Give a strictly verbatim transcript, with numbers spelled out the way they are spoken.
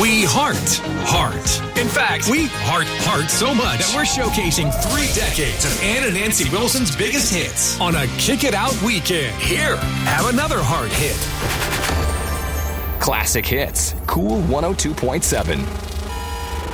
We heart heart. In fact, we heart heart so much that we're showcasing three decades of Ann and Nancy Wilson's biggest hits on a Kick It Out weekend. Here, have another heart hit. Classic Hits, Cool one oh two point seven.